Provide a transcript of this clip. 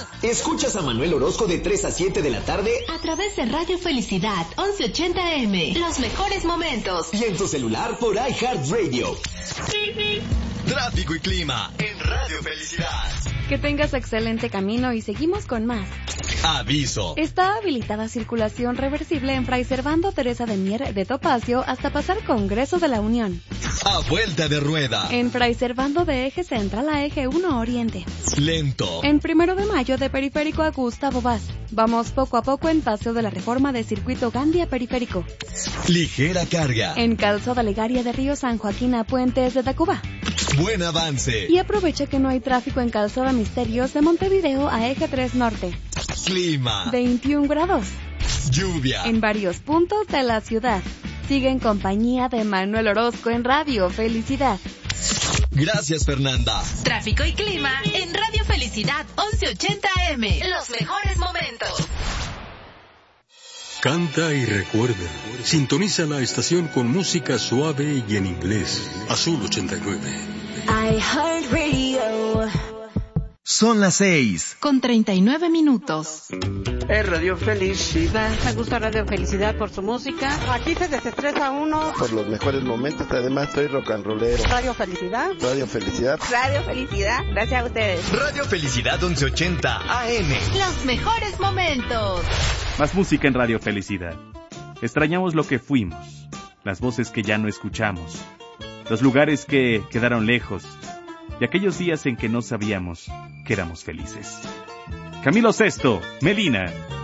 más. Escuchas a Manuel Orozco de 3 a 7 de la tarde a través de Radio Felicidad 1180M. Los mejores momentos. Y en tu celular por iHeartRadio. Tráfico y clima en Radio Felicidad. Que tengas excelente camino y seguimos con más. Aviso. Está habilitada circulación reversible en Fray Servando Teresa de Mier de Topacio hasta pasar Congreso de la Unión. A vuelta de rueda. En Fray Servando de Eje Central a Eje 1 Oriente. Lento. En 1 de Mayo de Periférico a Gustavo Vaz. Vamos poco a poco en Paseo de la Reforma de Circuito Gandia Periférico. Ligera carga. En Calzada Legaria de Río San Joaquín a Puentes de Tacuba. Buen avance. Y aprovecha que no hay tráfico en Calzada Misterios de Montevideo a Eje 3 Norte. Clima. 21 grados. Lluvia. En varios puntos de la ciudad. Sigue en compañía de Manuel Orozco en Radio Felicidad. Gracias, Fernanda. Tráfico y clima en Radio Felicidad 1180M. Los mejores momentos. Canta y recuerda. Sintoniza la estación con música suave y en inglés. Azul 89. iHeartRadio. Son las 6:39. Es Radio Felicidad. Me gusta Radio Felicidad por su música. Aquí se desestresa uno. Por los mejores momentos, además soy rock and rollero. Radio Felicidad. Radio Felicidad. Radio Felicidad. Gracias a ustedes. Radio Felicidad 1180 AM. Los mejores momentos. Más música en Radio Felicidad. Extrañamos lo que fuimos, las voces que ya no escuchamos, los lugares que quedaron lejos y aquellos días en que no sabíamos que éramos felices. Camilo Sesto, Melina.